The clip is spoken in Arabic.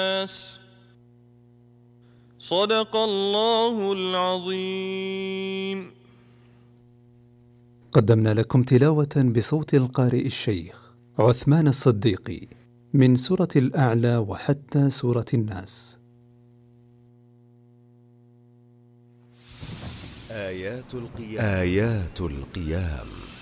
صدق الله العظيم. قدمنا لكم تلاوة بصوت القارئ الشيخ عثمان الصديقي من سورة الأعلى وحتى سورة الناس. آيات القيام